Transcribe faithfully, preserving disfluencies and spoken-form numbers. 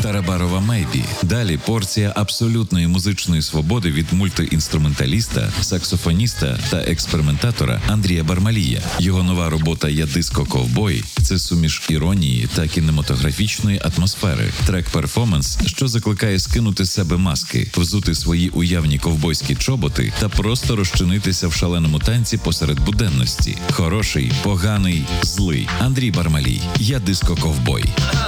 Харабарова Мейбі. Далі порція абсолютної музичної свободи від мультиінструменталіста, саксофоніста та експериментатора Андрія Бармалія. Його нова робота «Я диско-ковбой» – це суміш іронії та кінематографічної атмосфери. Трек-перформанс, що закликає скинути з себе маски, взути свої уявні ковбойські чоботи та просто розчинитися в шаленому танці посеред буденності. Хороший, поганий, злий. Андрій Бармалій. «Я диско-ковбой».